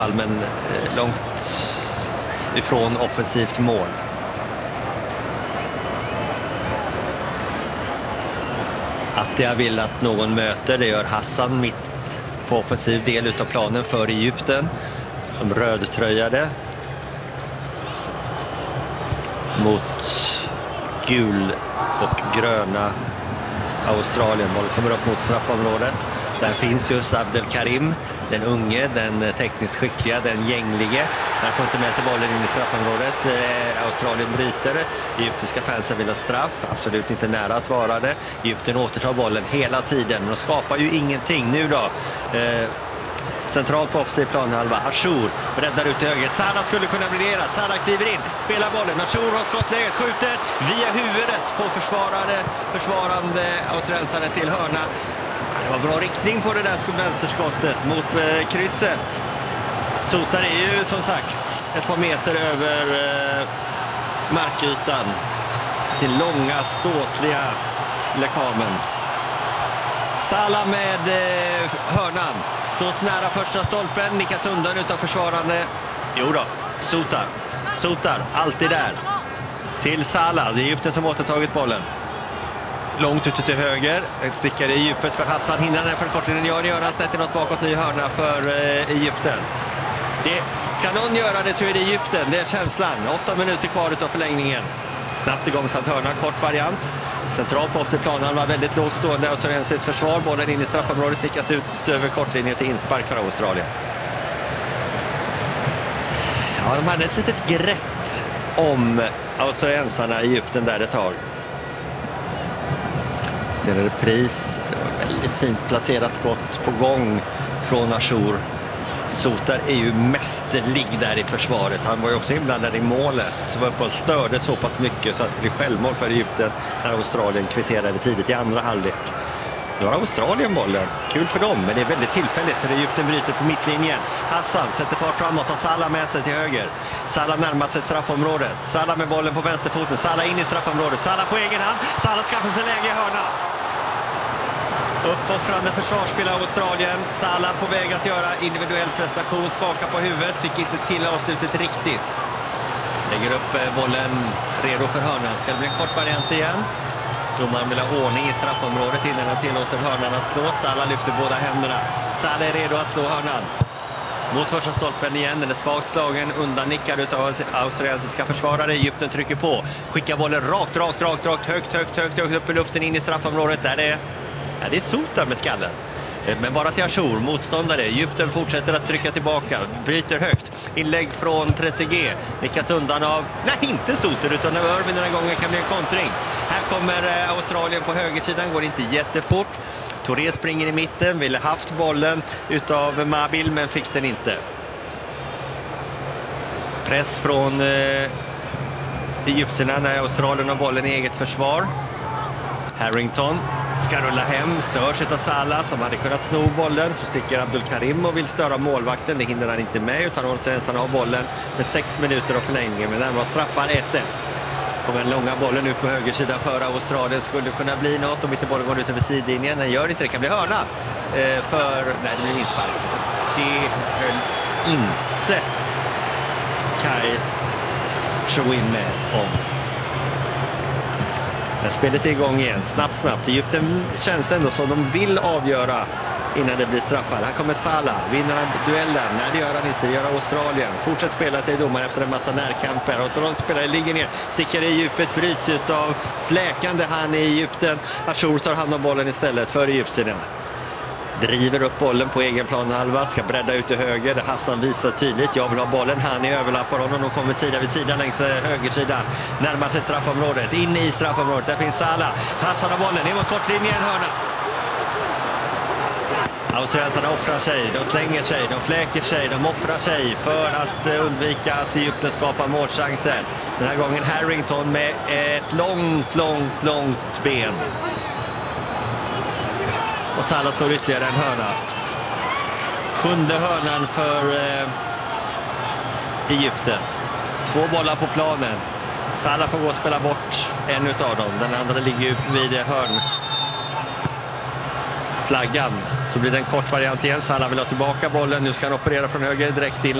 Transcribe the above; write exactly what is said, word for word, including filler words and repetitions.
men långt ifrån offensivt mål. Attia vill att någon möter, det gör Hassan mitt på offensiv del utav planen för Egypten. De rödtröjade mot gul och gröna Australien. Bollen kommer upp mot straffområdet. Där finns just Abdelkarim, den unge, den tekniskt skickliga, den gänglige. Han får inte med sig bollen in i straffområdet. Eh, Australien bryter. Egyptiska fansen vill ha straff. Absolut inte nära att vara det. Egypten återtar bollen hela tiden. De skapar ju ingenting nu då. Eh, Centralt på offensiv planhalva. Achour breddar ut till höger. Salah skulle kunna bli lerad. Salah kliver in, spelar bollen. Achour har skottläget, skjuter via huvudet på försvarare, försvarande australiensare till hörna. Det var bra riktning på det där vänsterskottet mot eh, krysset. Sotar är ju som sagt ett par meter över eh, markytan. Sin långa, ståtliga lekamen. Salah med eh, hörnan. Så nära första stolpen, nickas undan utav försvarande. Jo då, Sotar. Sotar, alltid där. Till Salah, det är Egypten som återtagit bollen. Långt ute till höger, ett stickare i djupet för Hassan. Hindrar den för kortlinjen, gör det, gör han snett i något bakåt, ny hörna för eh, Egypten. Det, ska någon göra det så är det Egypten, det är känslan. Åtta minuter kvar utav förlängningen. Snabbt igång samt hörna, kort variant. Centralt på offensiv plan var väldigt lågt stående. Australiensiskt försvar, bollen in i straffområdet, nickas ut över kortlinjen till inspark för Australien. Ja, de hade ett litet grepp om australiensarna i Egypten där ett tag. Sen är det pris. Det var väldigt fint placerat skott på gång från Achour. Sotar är ju mästerlig där i försvaret. Han var ju också inblandad i målet. Så var uppe och störde så pass mycket så att det blev självmål för Egypten när Australien kvitterade tidigt i andra halvlek. Nu har Australien bollen. Kul för dem, men det är väldigt tillfälligt för Egypten bryter på mittlinjen. Hassan sätter fart framåt och Salah med sig till höger. Salah närmar sig straffområdet. Salah med bollen på vänsterfoten. Salah in i straffområdet. Salah på egen hand. Salah skaffar sig läge i hörna. Uppoffrande försvarsspel av Australien. Salah på väg att göra individuell prestation. Skaka på huvudet. Fick inte till avslutet riktigt. Lägger upp bollen redo för hörnan. Ska det bli en kort variant igen? Domaren vill ha ordning i straffområdet innan han tillåter hörnan att slå. Salah lyfter båda händerna. Salah är redo att slå hörnan. Mot första stolpen igen. Den är svagt slagen. Undan nickad utav australiensiska försvarare. Egypten trycker på. Skickar bollen rakt, rakt, rakt, rakt. Högt, högt, högt, högt upp i luften in i straffområdet. Där det är... Ja, det är Sotar med skallen. Men bara till Achour, motståndare. Egypten fortsätter att trycka tillbaka. Bryter högt. Inlägg från Trezeguet. Nickas undan av... Nej, inte Sotar utan Irvin den här gången kan bli en kontring. Här kommer Australien på högersidan. Går inte jättefort. Touré springer i mitten. Ville haft bollen utav Mabil men fick den inte. Press från eh, Egypterna när Australien har bollen i eget försvar. Harrington ska rulla hem, störs av Salah som hade kunnat sno bollen. Så sticker Abdelkarim och vill störa målvakten. Det hindrar han inte med utan australiensarna har bollen med sex minuter av förlängningen. Men närmare straffar ett ett. Kommer den långa bollen ut på högersidan för Australien. Skulle kunna bli något om inte bollen går ut över sidlinjen. Den gör inte, det kan bli hörna. Eh, för, nej det blir inspark. Det höll inte Kai Chouin med om. Men spelet är igång igen, snabbt, snabbt. Egypten känns ändå som de vill avgöra innan det blir straffar. Här kommer Salah, vinner han duellen? Nej, det gör han inte, det gör Australien. Fortsätter spela sig domar efter en massa närkamper. Och så de spelare ligger ner, sticker i djupet, bryts ut av fläkande han i Egypten. Achour tar hand om bollen istället för Egyptierna. Driver upp bollen på egen planhalva, ska bredda ut till höger där Hassan visar tydligt, jag vill ha bollen, han är överlappar honom och kommer sida vid sida längs högersidan, närmar sig straffområdet, in i straffområdet, där finns Salah, Hassan har bollen, det var kortlinjen, hörna. Australiensarna offrar sig, de slänger sig, de fläker sig, de offrar sig för att undvika att Egypten skapar målchanser. Den här gången Harrington med ett långt, långt, långt ben. Och Salah slår ytterligare en hörna. Sjunde hörnan för eh, Egypten. Två bollar på planen. Salah får gå och spela bort en utav dem. Den andra ligger ju vid hörn. flaggan. Så blir det en kort variant igen. Salah vill ha tillbaka bollen. Nu ska han operera från höger direkt in.